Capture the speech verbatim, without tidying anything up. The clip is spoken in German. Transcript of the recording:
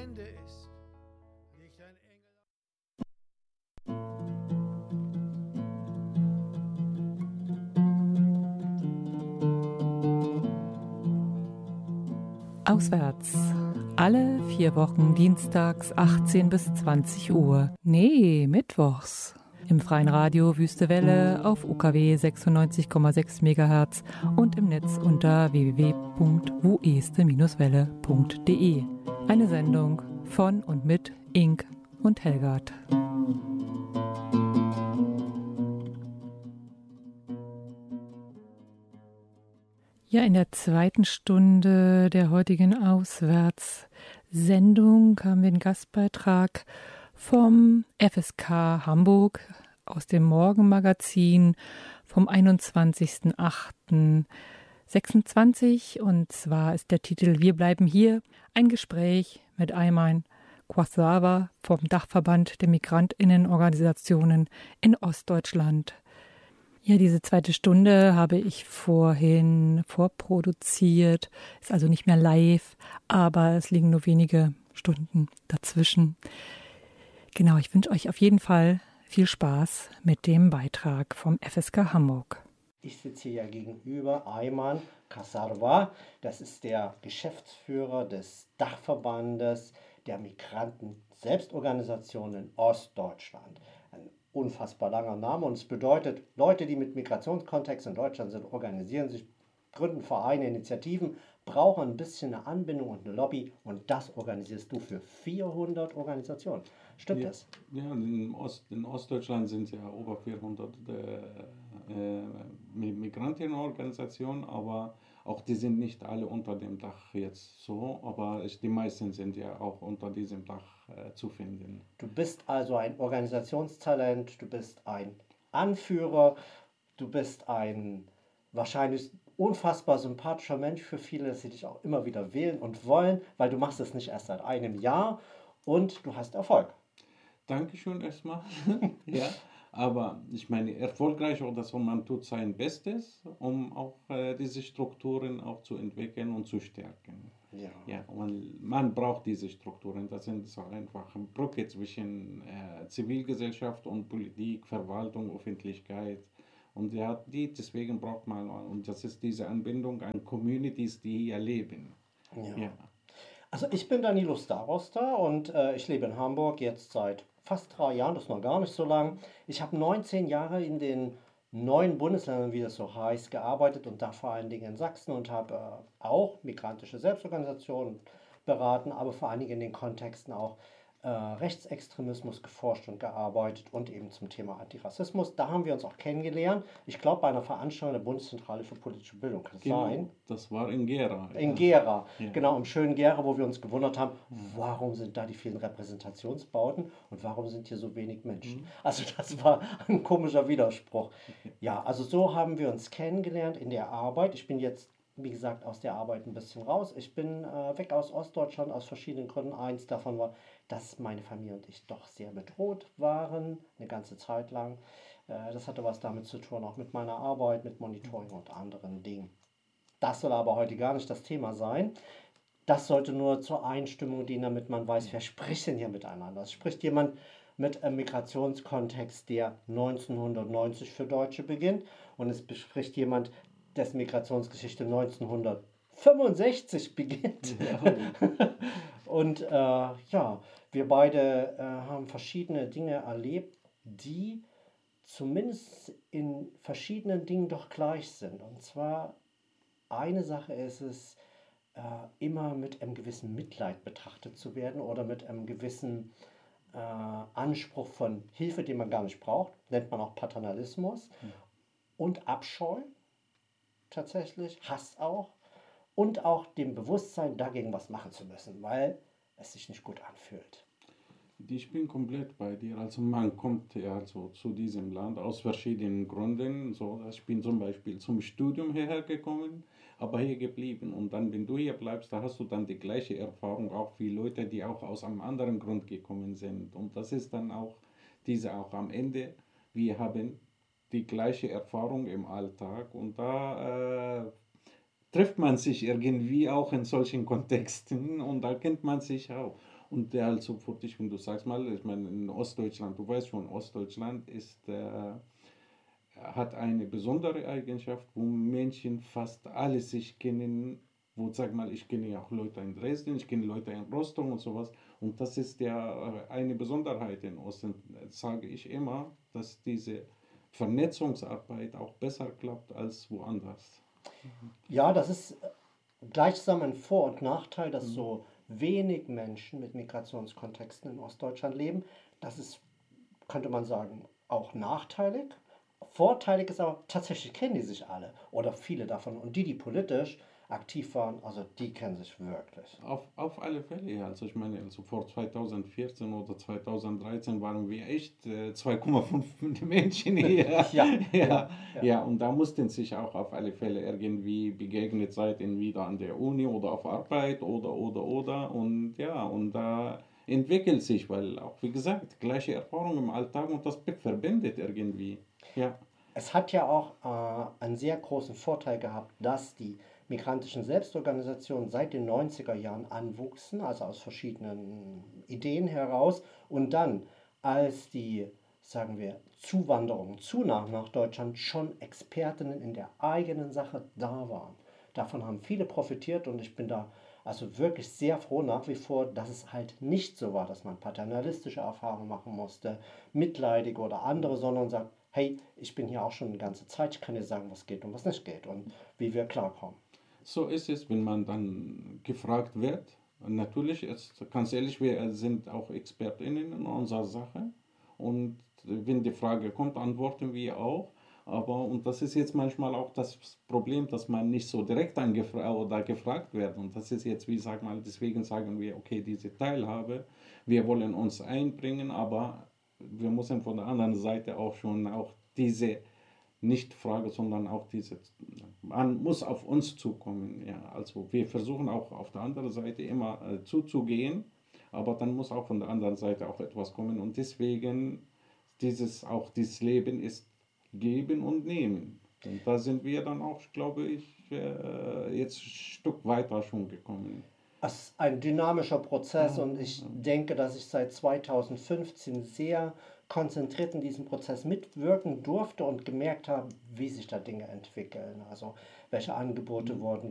Ende ist, liegt ein Engel. Auswärts. Alle vier Wochen dienstags achtzehn bis zwanzig Uhr. Nee, mittwochs. Im freien Radio Wüste Welle auf U K W sechsundneunzig Komma sechs Megahertz und im Netz unter w w w punkt wueste welle punkt de. Eine Sendung von und mit Ink und Helgard. Ja, in der zweiten Stunde der heutigen Auswärtssendung haben wir den Gastbeitrag vom F S K Hamburg aus dem Morgenmagazin vom einundzwanzigsten achten sechsundzwanzig. Und zwar ist der Titel Wir bleiben hier, ein Gespräch mit Ayman Quassawa vom Dachverband der MigrantInnenorganisationen in Ostdeutschland. Ja, diese zweite Stunde habe ich vorhin vorproduziert, ist also nicht mehr live, aber es liegen nur wenige Stunden dazwischen. Genau, ich wünsche euch auf jeden Fall viel Spaß mit dem Beitrag vom F S K Hamburg. Ich sitze hier ja gegenüber Ayman Quassawa, das ist der Geschäftsführer des Dachverbandes der Migranten-Selbstorganisationen in Ostdeutschland. Ein unfassbar langer Name und es bedeutet, Leute, die mit Migrationskontext in Deutschland sind, organisieren sich, gründen Vereine, Initiativen, brauchen ein bisschen eine Anbindung und eine Lobby und das organisierst du für vierhundert Organisationen. Stimmt ja, das? Ja, in, Ost, in Ostdeutschland sind ja über vierhundert äh, äh, Migrantenorganisationen, aber auch die sind nicht alle unter dem Dach jetzt so, aber ich, die meisten sind ja auch unter diesem Dach äh, zu finden. Du bist also ein Organisationstalent, du bist ein Anführer, du bist ein wahrscheinlich unfassbar sympathischer Mensch für viele, dass sie dich auch immer wieder wählen und wollen, weil du machst es nicht erst seit einem Jahr und du hast Erfolg. Dankeschön erstmal. Ja. Aber ich meine, erfolgreich oder so, man tut sein Bestes, um auch äh, diese Strukturen auch zu entwickeln und zu stärken. Ja. Ja, man, man braucht diese Strukturen. Das sind so einfach eine Brücke zwischen äh, Zivilgesellschaft und Politik, Verwaltung, Öffentlichkeit. Und ja, die, deswegen braucht man, und das ist diese Anbindung an Communities, die hier leben. Ja. Ja. Also ich bin Danilo Starosta und äh, ich lebe in Hamburg jetzt seit fast drei Jahren, das ist noch gar nicht so lang. Ich habe neunzehn Jahre in den neuen Bundesländern, wie das so heißt, gearbeitet und da vor allen Dingen in Sachsen und habe äh, auch migrantische Selbstorganisationen beraten, aber vor allen Dingen in den Kontexten auch äh, Rechtsextremismus geforscht und gearbeitet und eben zum Thema Antirassismus. Da haben wir uns auch kennengelernt. Ich glaube, bei einer Veranstaltung der Bundeszentrale für politische Bildung, kann es Genau, sein? das war in Gera. In ja. Gera, Ja. genau, im schönen Gera, wo wir uns gewundert haben, warum sind da die vielen Repräsentationsbauten und warum sind hier so wenig Menschen? Mhm. Also das war ein komischer Widerspruch. Ja, also so haben wir uns kennengelernt in der Arbeit. Ich bin jetzt, wie gesagt, aus der Arbeit ein bisschen raus. Ich bin äh, weg aus Ostdeutschland aus verschiedenen Gründen. Eins davon war, dass meine Familie und ich doch sehr bedroht waren, eine ganze Zeit lang. Äh, das hatte was damit zu tun, auch mit meiner Arbeit, mit Monitoring und anderen Dingen. Das soll aber heute gar nicht das Thema sein. Das sollte nur zur Einstimmung dienen, damit man weiß, wer spricht denn hier miteinander. Es spricht jemand mit einem Migrationskontext, der neunzehnhundertneunzig für Deutsche beginnt und es spricht jemand, dessen Migrationsgeschichte neunzehnhundertfünfundsechzig beginnt. Ja. Und äh, ja, wir beide äh, haben verschiedene Dinge erlebt, die zumindest in verschiedenen Dingen doch gleich sind. Und zwar eine Sache ist es, äh, immer mit einem gewissen Mitleid betrachtet zu werden oder mit einem gewissen äh, Anspruch von Hilfe, den man gar nicht braucht, nennt man auch Paternalismus, mhm. und Abscheu tatsächlich, Hass auch und auch dem Bewusstsein, dagegen was machen zu müssen, weil es sich nicht gut anfühlt. Ich bin komplett bei dir. Also man kommt ja also zu diesem Land aus verschiedenen Gründen. So, ich bin zum Beispiel zum Studium hierher gekommen, aber hier geblieben. Und dann, wenn du hier bleibst, da hast du dann die gleiche Erfahrung auch wie Leute, die auch aus einem anderen Grund gekommen sind. Und das ist dann auch diese auch am Ende, wir haben die gleiche Erfahrung im Alltag und da äh, trifft man sich irgendwie auch in solchen Kontexten und da kennt man sich auch. Und der also für dich, wenn du sagst mal, ich meine, in Ostdeutschland, du weißt schon, Ostdeutschland ist, äh, hat eine besondere Eigenschaft, wo Menschen fast alle sich kennen, wo, sag mal, ich kenne ja auch Leute in Dresden, ich kenne Leute in Rostock und sowas. Und das ist ja äh, eine Besonderheit in Osten, sage ich immer, dass diese Vernetzungsarbeit auch besser klappt als woanders. Ja, das ist gleichsam ein Vor- und Nachteil, dass so wenig Menschen mit Migrationskontexten in Ostdeutschland leben. Das ist, könnte man sagen, auch nachteilig. Vorteilig ist aber, tatsächlich kennen die sich alle oder viele davon. Und die, die politisch aktiv waren, also die kennen sich wirklich. Auf, auf alle Fälle, ja. Also ich meine, also vor zweitausendvierzehn oder zweitausenddreizehn waren wir echt äh, zwei Komma fünf Menschen hier. Ja, ja, ja, ja. ja, und da mussten sich auch auf alle Fälle irgendwie begegnet sein, entweder an der Uni oder auf Arbeit oder, oder, oder. Und ja, und da entwickelt sich, weil auch, wie gesagt, gleiche Erfahrung im Alltag und das verbindet irgendwie. Ja. Es hat ja auch äh, einen sehr großen Vorteil gehabt, dass die migrantischen Selbstorganisationen seit den neunziger Jahren anwuchsen, also aus verschiedenen Ideen heraus. Und dann, als die, sagen wir, Zuwanderung zunahm nach Deutschland, schon Expertinnen in der eigenen Sache da waren. Davon haben viele profitiert und ich bin da also wirklich sehr froh nach wie vor, dass es halt nicht so war, dass man paternalistische Erfahrungen machen musste, mitleidig oder andere, sondern sagt, hey, ich bin hier auch schon eine ganze Zeit, ich kann dir sagen, was geht und was nicht geht und wie wir klarkommen. So ist es, wenn man dann gefragt wird. Natürlich, ist, ganz ehrlich, wir sind auch ExpertInnen in unserer Sache. Und wenn die Frage kommt, antworten wir auch. Aber, und das ist jetzt manchmal auch das Problem, dass man nicht so direkt angefragt oder gefragt wird. Und das ist jetzt, wie sag mal, deswegen sagen wir, okay, diese Teilhabe, wir wollen uns einbringen, aber wir müssen von der anderen Seite auch schon auch diese nicht Frage, sondern auch diese, man muss auf uns zukommen. Ja. Also wir versuchen auch auf der anderen Seite immer äh, zuzugehen, aber dann muss auch von der anderen Seite auch etwas kommen. Und deswegen dieses auch dieses Leben ist geben und nehmen. Und da sind wir dann auch, glaube ich, äh, jetzt ein Stück weiter schon gekommen. Es ist ein dynamischer Prozess und ich denke, dass ich seit zweitausendfünfzehn sehr konzentriert in diesem Prozess mitwirken durfte und gemerkt habe, wie sich da Dinge entwickeln. Also welche Angebote wurden